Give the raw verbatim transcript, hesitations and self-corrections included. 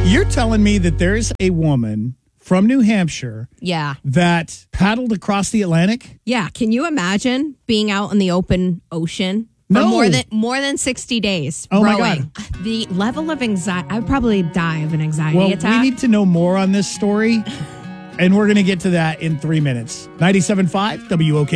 You're telling me that there's a woman from New Hampshire Yeah. that paddled across the Atlantic? Yeah. Can you imagine being out in the open ocean for No. more than more than sixty days? Oh, my rowing? The level of anxiety, I would probably die of an anxiety Well, attack. we need to know more on this story, and we're going to get to that in three minutes. ninety-seven point five W O K